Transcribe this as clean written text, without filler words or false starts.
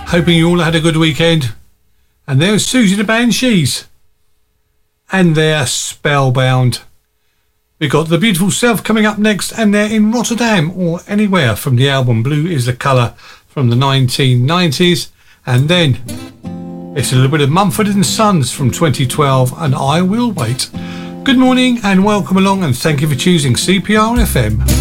Hoping you all had a good weekend. And there's Susie the Banshees. And they're Spellbound. We've got The Beautiful Self coming up next, and they're in Rotterdam or anywhere from the album Blue is the Colour from the 1990s. And then it's a little bit of Mumford and Sons from 2012 and I Will Wait. Good morning and welcome along, and thank you for choosing CPR FM.